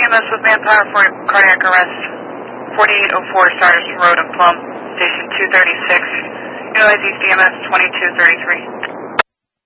EMS with manpower for cardiac arrest. 4804 Stuyvesant Road in Plum, station 236. Utilize East EMS 2233.